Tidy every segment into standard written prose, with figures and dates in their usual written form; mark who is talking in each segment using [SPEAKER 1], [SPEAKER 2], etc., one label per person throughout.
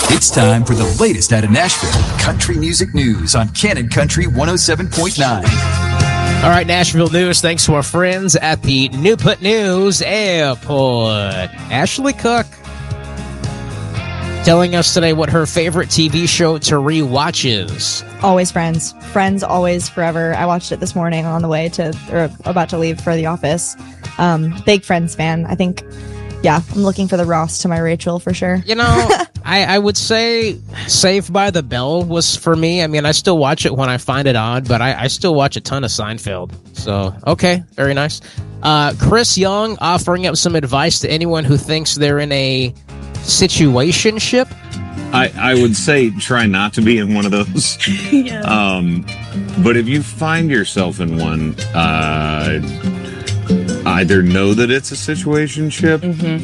[SPEAKER 1] It's time for the latest out of Nashville country music news on Cannon Country 107.9.
[SPEAKER 2] All right, Nashville news, thanks to our friends at the Newport News Airport. Ashley Cook telling us today what her favorite TV show to rewatch is.
[SPEAKER 3] Always Friends. Friends, always, forever. I watched it this morning on the way to, or about to leave for the office. Big Friends fan. I think, yeah, I'm looking for the Ross to my Rachel for sure.
[SPEAKER 2] You know, I would say Saved by the Bell was for me. I mean, I still watch it when I find it odd, but I still watch a ton of Seinfeld. So, okay, very nice. Chris Young offering up some advice to anyone who thinks they're in a situationship.
[SPEAKER 4] I would say try not to be in one of those.
[SPEAKER 3] Yeah.
[SPEAKER 4] But if you find yourself in one, either know that it's a situationship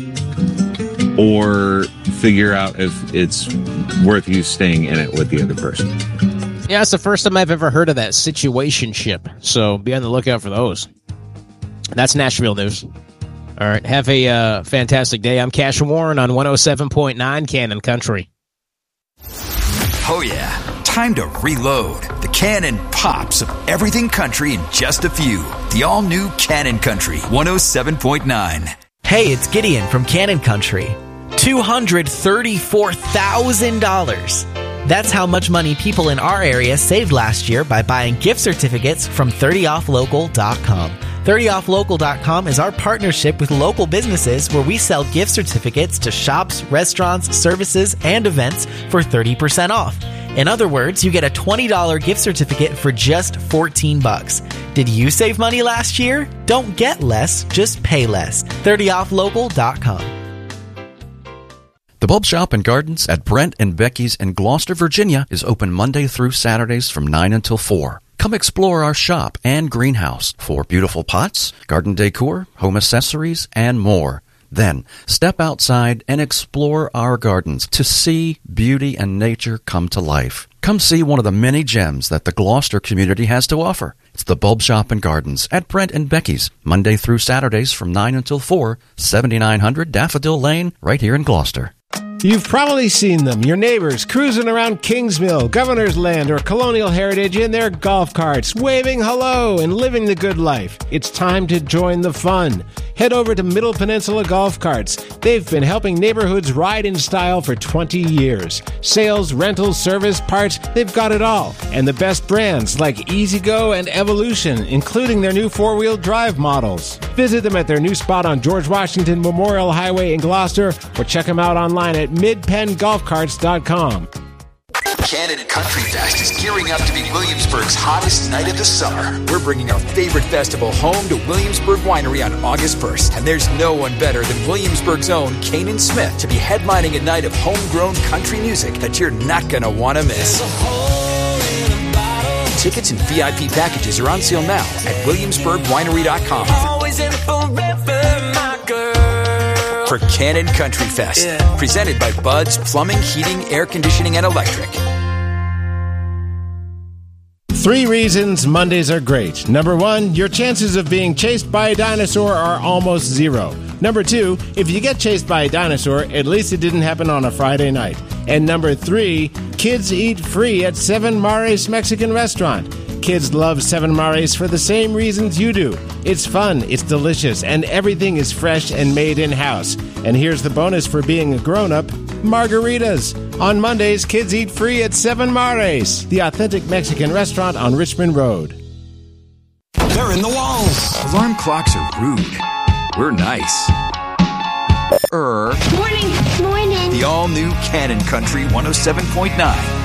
[SPEAKER 4] or figure out if it's worth you staying in it with the other person.
[SPEAKER 2] Yeah, it's the first time I've ever heard of that situationship. So be on the lookout for those. That's Nashville news. All right, have a fantastic day. I'm Cash Warren on 107.9 Cannon Country.
[SPEAKER 1] Oh yeah, time to reload. The Cannon pops of everything country in just a few. The all-new Cannon Country 107.9.
[SPEAKER 5] Hey, it's Gideon from Cannon Country. $234,000. That's how much money people in our area saved last year by buying gift certificates from 30offlocal.com. 30offlocal.com is our partnership with local businesses where we sell gift certificates to shops, restaurants, services, and events for 30% off. In other words, you get a $20 gift certificate for just $14. Did you save money last year? Don't get less, just pay less. 30offlocal.com.
[SPEAKER 6] The Bulb Shop and Gardens at Brent and Becky's in Gloucester, Virginia is open Monday through Saturdays from 9 until 4. Come explore our shop and greenhouse for beautiful pots, garden decor, home accessories, and more. Then, step outside and explore our gardens to see beauty and nature come to life. Come see one of the many gems that the Gloucester community has to offer. It's the Bulb Shop and Gardens at Brent and Becky's, Monday through Saturdays from 9 until 4, 7900 Daffodil Lane, right here in Gloucester.
[SPEAKER 7] You've probably seen them, your neighbors, cruising around Kingsmill, Governor's Land, or Colonial Heritage in their golf carts, waving hello and living the good life. It's time to join the fun. Head over to Middle Peninsula Golf Carts. They've been helping neighborhoods ride in style for 20 years. Sales, rentals, service, parts, they've got it all. And the best brands like E-Z-GO and Evolution, including their new four-wheel drive models. Visit them at their new spot on George Washington Memorial Highway in Gloucester, or check them out online at midpengolfcarts.com.
[SPEAKER 1] Cannon Country Fest is gearing up to be Williamsburg's hottest night of the summer. We're bringing our favorite festival home to Williamsburg Winery on August 1st. And there's no one better than Williamsburg's own Kanan Smith to be headlining a night of homegrown country music that you're not going to want to miss. Tickets and VIP packages are on sale now at williamsburgwinery.com.
[SPEAKER 8] Always and forever, my girl.
[SPEAKER 1] For Cannon Country Fest, presented by Bud's Plumbing, Heating, Air Conditioning, and Electric.
[SPEAKER 7] 3 reasons Mondays are great. Number 1, your chances of being chased by a dinosaur are almost 0. Number 2, if you get chased by a dinosaur, at least it didn't happen on a Friday night. And number 3, kids eat free at Seven Mares Mexican Restaurant. Kids love Seven Mares for the same reasons you do. It's fun, it's delicious, and everything is fresh and made in-house. And here's the bonus for being a grown-up, margaritas. On Mondays, kids eat free at Seven Mares, the authentic Mexican restaurant on Richmond Road.
[SPEAKER 1] They're in the walls. Alarm clocks are rude. We're nice.
[SPEAKER 9] Morning.
[SPEAKER 1] The all-new Cannon Country 107.9.